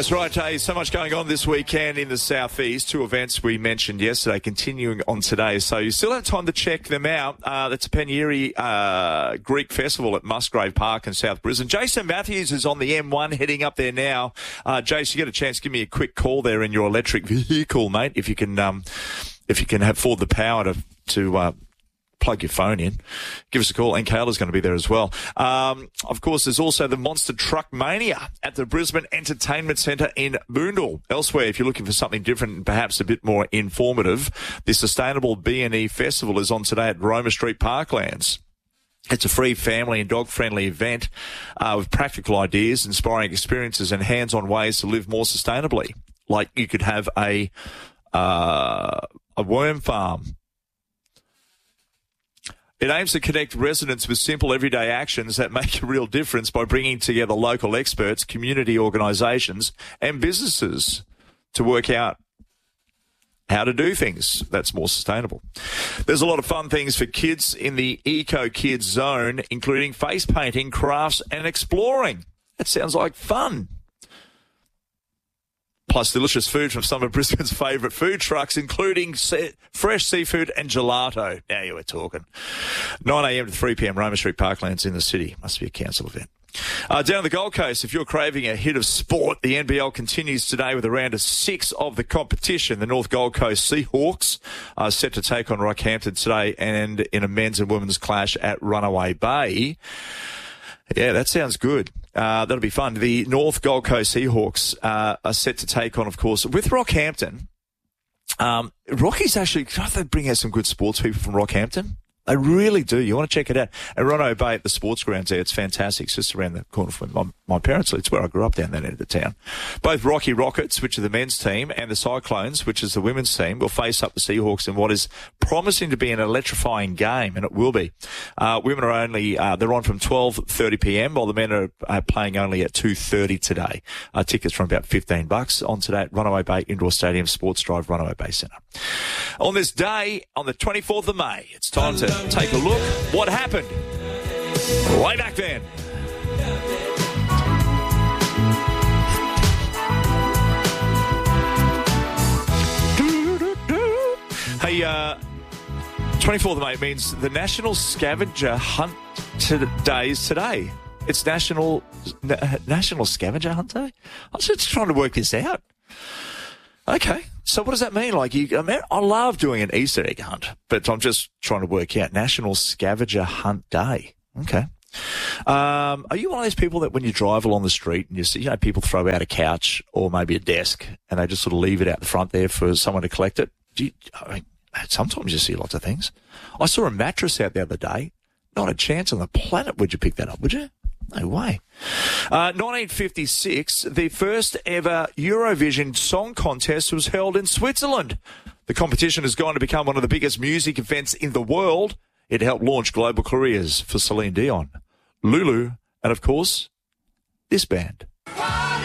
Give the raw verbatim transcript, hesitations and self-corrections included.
That's right, Jay. So much going on this weekend in the southeast. Two events we mentioned yesterday continuing on today. So you still have time to check them out. Uh, that's a Penieri uh, Greek Festival at Musgrave Park in South Brisbane. Jason Matthews is on the M one heading up there now. Uh, Jason, you get a chance, give me a quick call there in your electric vehicle, mate, if you can um, if you can afford the power to, to uh, plug your phone in. Give us a call. And Kayla's going to be there as well. Um, of course, there's also the Monster Truck Mania at the Brisbane Entertainment Centre in Boondall. Elsewhere, if you're looking for something different and perhaps a bit more informative, the Sustainable B and E Festival is on today at Roma Street Parklands. It's a free family and dog-friendly event uh, with practical ideas, inspiring experiences and hands-on ways to live more sustainably. Like you could have a uh, a worm farm. It aims to connect residents with simple everyday actions that make a real difference by bringing together local experts, community organisations and businesses to work out how to do things that's more sustainable. There's a lot of fun things for kids in the Eco Kids Zone, including face painting, crafts and exploring. That sounds like fun. Plus delicious food from some of Brisbane's favourite food trucks, including se- fresh seafood and gelato. Now you were talking. nine a.m. to three p.m. Roma Street Parklands in the city. Must be a council event. Uh, down the Gold Coast, if you're craving a hit of sport, the N B L continues today with a round of six of the competition. The North Gold Coast Seahawks are set to take on Rockhampton today and in a men's and women's clash at Runaway Bay. Yeah, that sounds good. Uh, that'll be fun. The North Gold Coast Seahawks uh, are set to take on, of course, with Rockhampton. Um, Rockies actually, they bring out some good sports people from Rockhampton. They really do. You want to check it out. At Runaway Bay at the sports grounds there, it's fantastic. It's just around the corner from my, my parents. It's where I grew up down that end of the town. Both Rocky Rockets, which are the men's team, and the Cyclones, which is the women's team, will face up the Seahawks in what is promising to be an electrifying game, and it will be. Uh, women are only, uh, they're on from twelve thirty p.m, while the men are uh, playing only at two thirty today. Uh, tickets from about fifteen bucks on today at Runaway Bay Indoor Stadium, Sports Drive, Runaway Bay Centre. On this day, on the twenty-fourth of May, it's time to take a look what happened way back then. Hey, uh, twenty-fourth of May means the National Scavenger Hunt Day is today. It's National Na- National Scavenger Hunt Day? I was just trying to work this out. Okay, so what does that mean? Like, you, I mean, I love doing an Easter egg hunt, but I'm just trying to work out National Scavenger Hunt Day. Okay. Um, are you one of those people that when you drive along the street and you see, you know, people throw out a couch or maybe a desk and they just sort of leave it out the front there for someone to collect it? Do you, I mean, sometimes you see lots of things. I saw a mattress out the other day. Not a chance on the planet would you pick that up, would you? No way. Uh, nineteen fifty-six, the first ever Eurovision Song Contest was held in Switzerland. The competition has gone to become one of the biggest music events in the world. It helped launch global careers for Celine Dion, Lulu, and of course, this band.